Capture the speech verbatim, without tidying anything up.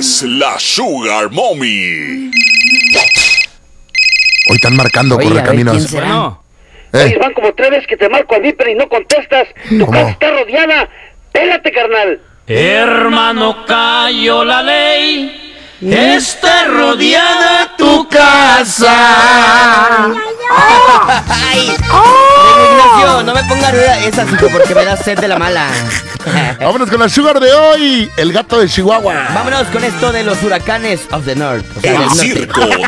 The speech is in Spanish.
es la Sugar Mommy. Hoy están marcando Oye, a ver, correcaminos. ¿quién será? Bueno, ¿Eh? Oye, van como tres veces que te marco a mí, pero y no contestas. Tu ¿Cómo? casa está rodeada. Pélate, carnal. hermano, cayó la ley. Está rodeada tu casa. ¡Ay! Doña Ignacio, no me pongas esa cinco porque me da sed de la mala. Vámonos con la Sugar de hoy. El gato de Chihuahua. Vámonos con esto de los huracanes of the North. O sea, del El norte. circo